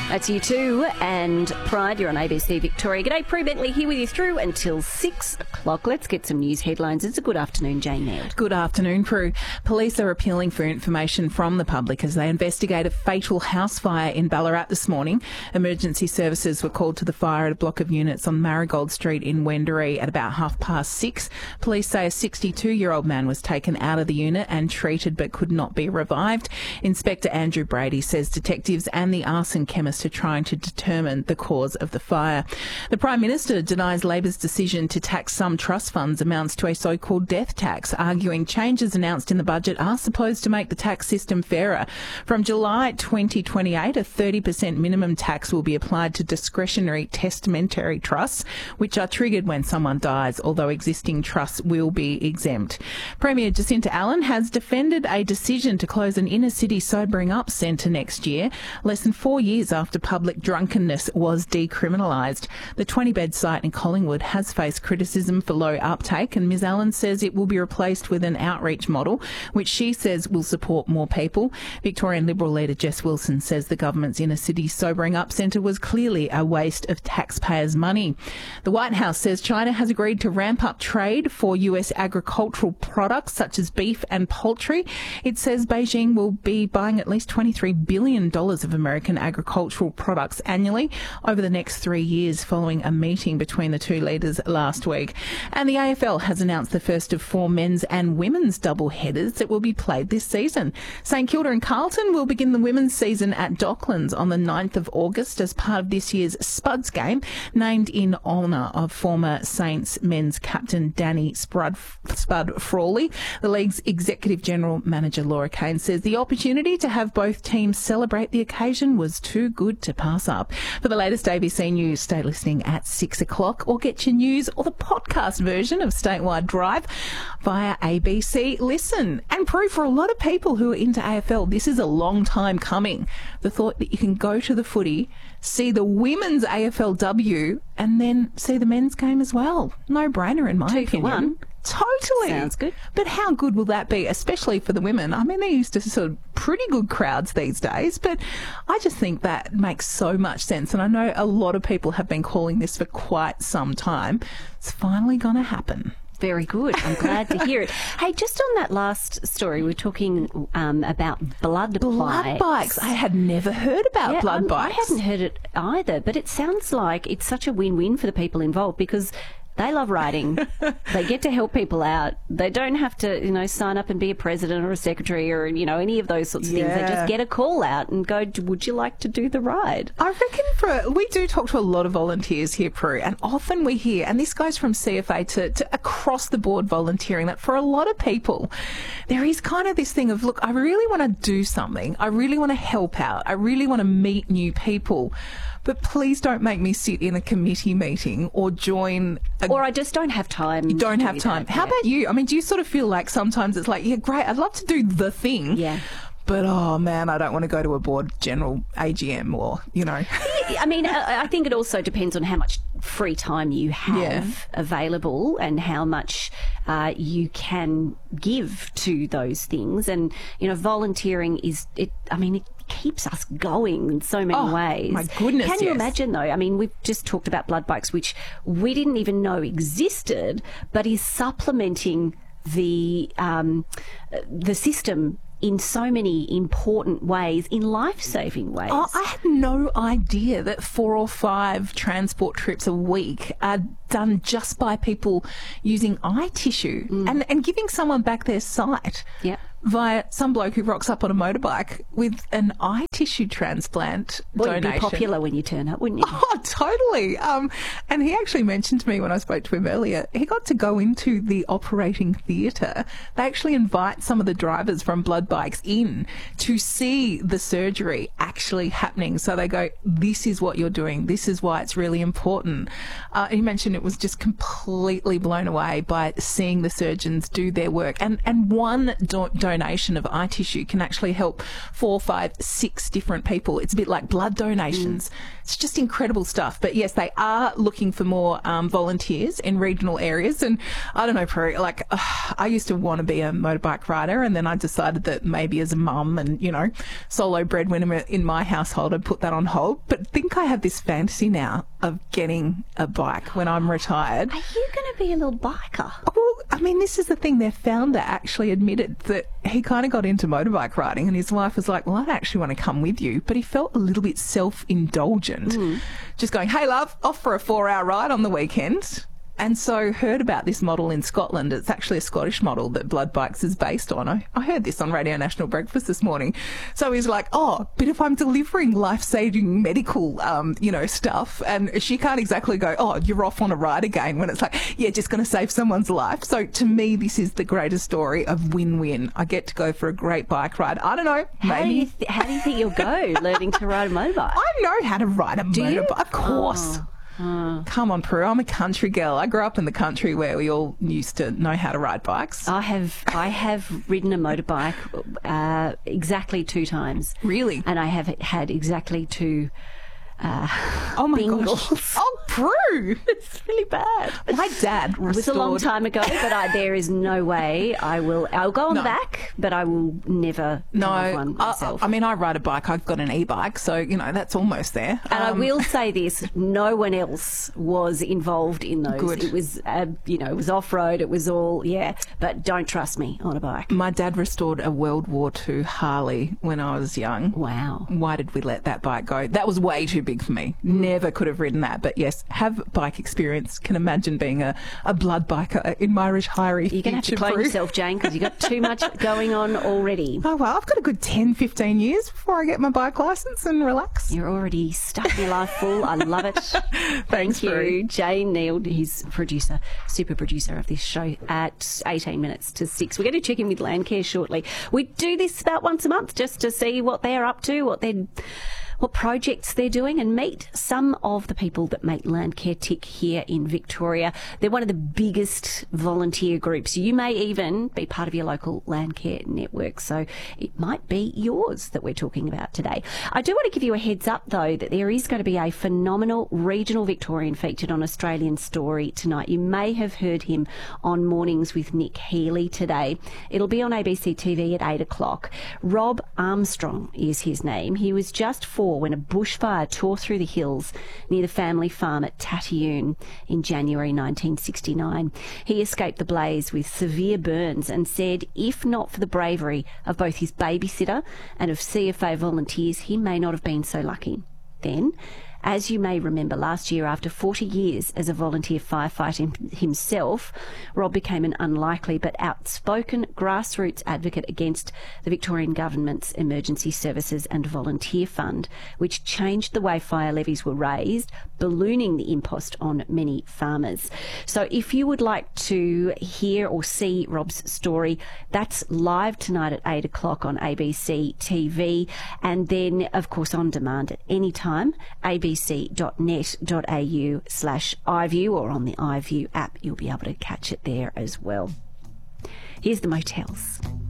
That's you too, and Pride, you're on ABC Victoria. G'day, Prue Bentley here with you through until 6 o'clock. Let's get some news headlines. It's a good afternoon, Jane Neld. Good afternoon, Prue. Police are appealing for information from the public as they investigate a fatal house fire in Ballarat this morning. Emergency services were called to the fire at a block of units on Marigold Street in Wendouree at about 6:30. Police say a 62-year-old man was taken out of the unit and treated but could not be revived. Inspector Andrew Brady says detectives and the arson chemist are trying to determine the cause of the fire. The Prime Minister denies Labor's decision to tax some trust funds amounts to a so-called death tax, arguing changes announced in the budget are supposed to make the tax system fairer. From July 2028, a 30% minimum tax will be applied to discretionary testamentary trusts, which are triggered when someone dies, although existing trusts will be exempt. Premier Jacinta Allen has defended a decision to close an inner-city sobering up centre next year, less than 4 years after public drunkenness was decriminalised. The 20-bed site in Collingwood has faced criticism for low uptake, and Ms Allen says it will be replaced with an outreach model, which she says will support more people. Victorian Liberal leader Jess Wilson says the government's inner-city sobering up centre was clearly a waste of taxpayers' money. The White House says China has agreed to ramp up trade for US agricultural products such as beef and poultry. It says Beijing will be buying at least $23 billion of American agricultural products annually over the next 3 years, following a meeting between the two leaders last week. And the AFL has announced the first of 4 men's and women's double headers that will be played this season. St Kilda and Carlton will begin the women's season at Docklands on the 9th of August as part of this year's Spuds game, named in honour of former Saints men's captain Danny Spud Frawley. The league's Executive General Manager Laura Kane says the opportunity to have both teams celebrate the occasion was too good to pass up. For the latest ABC News, stay listening at 6 o'clock or get your news or the podcast version of Statewide Drive via ABC Listen. And Prue, for a lot of people who are into AFL, this is a long time coming. The thought that you can go to the footy, see the women's AFLW and then see the men's game as well. No brainer in my opinion. 2 for 1. Totally. Sounds good. But how good will that be, especially for the women? I mean, they're used to sort of pretty good crowds these days, but I just think that makes so much sense. And I know a lot of people have been calling this for quite some time. It's finally going to happen. Very good. I'm glad to hear it. Hey, just on that last story, we're talking about blood bikes. I had never heard about blood bikes. I hadn't heard it either, but it sounds like it's such a win-win for the people involved because they love riding. They get to help people out. They don't have to, sign up and be a president or a secretary or, any of those sorts of things. They just get a call out and go, would you like to do the ride? I reckon we do talk to a lot of volunteers here, Prue, and often we hear, and this goes from CFA to across the board volunteering, that for a lot of people, there is kind of this thing of, look, I really want to do something. I really want to help out. I really want to meet new people. But please don't make me sit in a committee meeting or join or I just don't have time. You don't have time. How about you? I mean, do you sort of feel like sometimes it's like, yeah, great, I'd love to do the thing. Yeah. But, oh, man, I don't want to go to a board general AGM or, I mean, I think it also depends on how much free time you have available and how much you can give to those things. And, volunteering it keeps us going in so many ways. My goodness, Can you imagine, though? I mean, we've just talked about blood bikes, which we didn't even know existed, but is supplementing the system in so many important ways, in life-saving ways. Oh, I had no idea that 4 or 5 transport trips a week are done just by people using eye tissue and giving someone back their sight. Yeah. Via some bloke who rocks up on a motorbike with an eye tissue transplant donation. You'd be popular when you turn up, wouldn't you? Oh, totally. And he actually mentioned to me when I spoke to him earlier, he got to go into the operating theatre. They actually invite some of the drivers from blood bikes in to see the surgery actually happening. So they go, this is what you're doing. This is why it's really important. He mentioned it was just completely blown away by seeing the surgeons do their work. And one donation donation of eye tissue can actually help 4, 5, 6 different people. It's a bit like blood donations. It's just incredible stuff. But yes, they are looking for more volunteers in regional areas. And I don't know, Prue, like I used to want to be a motorbike rider, and then I decided that maybe as a mum and, you know, solo breadwinner in my household, I'd put that on hold. But I think I have this fantasy now of getting a bike when I'm retired. Are you going to be a little biker? Well, I mean, this is the thing. Their founder actually admitted that he kind of got into motorbike riding, and his wife was like, well, I actually want to come with you. But he felt a little bit self-indulgent, just going, hey, love, off for a 4-hour ride on the weekend. And so heard about this model in Scotland. It's actually a Scottish model that Blood Bikes is based on. I heard this on Radio National Breakfast this morning. So he's like, oh, but if I'm delivering life-saving medical, stuff, and she can't exactly go, oh, you're off on a ride again, when it's like, yeah, just going to save someone's life. So to me, this is the greatest story of win-win. I get to go for a great bike ride. I don't know, maybe. How do you think you'll go learning to ride a motorbike? I know how to ride a motorbike, of course. Come on, Prue. I'm a country girl. I grew up in the country where we all used to know how to ride bikes. I have ridden a motorbike exactly 2 times. Really? And I have had exactly 2 oh my bingles. gosh. Oh, Prue. It's really bad. My dad restored... It was a long time ago, but there is no way I'll go on the back, but I will never drive one myself. I mean, I ride a bike. I've got an e-bike, so, that's almost there. And I will say this, no one else was involved in those. Good. It was, it was off-road, it was all, but don't trust me on a bike. My dad restored a World War II Harley when I was young. Wow. Why did we let that bike go? That was way too big for me. Never could have ridden that. But yes, have bike experience. Can imagine being a blood biker in my retiree. You're going to have to clone yourself, Jane, because you've got too much going on already. Oh, well, I've got a good 10, 15 years before I get my bike licence and relax. You're already stuck your life full. I love it. Thank you. Prue. Jane Neal, he's producer, super producer of this show at 18 minutes to 6. We're going to check in with Landcare shortly. We do this about once a month just to see what they're up to, what projects they're doing, and meet some of the people that make Landcare tick here in Victoria. They're one of the biggest volunteer groups. You may even be part of your local Landcare network, so it might be yours that we're talking about today. I do want to give you a heads up, though, that there is going to be a phenomenal regional Victorian featured on Australian Story tonight. You may have heard him on Mornings with Nick Healy today. It'll be on ABC TV at 8 o'clock. Rob Armstrong is his name. He was just 4 when a bushfire tore through the hills near the family farm at Tatyoon in January 1969. He escaped the blaze with severe burns and said if not for the bravery of both his babysitter and of CFA volunteers, he may not have been so lucky. Then, as you may remember, last year, after 40 years as a volunteer firefighter himself, Rob became an unlikely but outspoken grassroots advocate against the Victorian Government's Emergency Services and Volunteer Fund, which changed the way fire levies were raised, ballooning the impost on many farmers. So if you would like to hear or see Rob's story, that's live tonight at 8 o'clock on ABC TV, and then, of course, on demand at any time, abc.net.au/iView, or on the iView app. You'll be able to catch it there as well. Here's the Motels.